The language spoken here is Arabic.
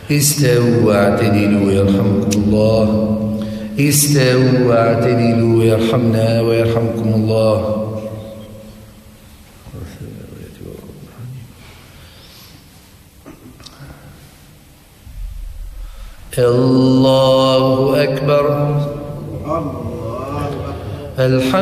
استووا واعتدلوا يرحمكم الله. استووا واعتدلوا يرحمنا ويرحمكم الله. الله أكبر. الحمد